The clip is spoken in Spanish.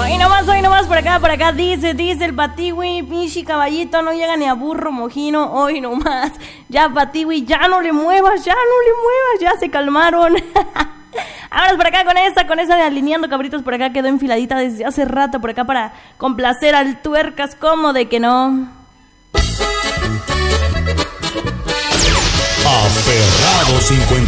Hoy nomás, por acá, dice el Patiwi, pinche caballito, no llega ni a burro mojino, hoy nomás. Ya, Patiwi, ya no le muevas, ya se calmaron. Vámonos por acá con esa de alineando cabritos, por acá quedó enfiladita desde hace rato, por acá para complacer al tuercas, como de que no. Aferrado 50.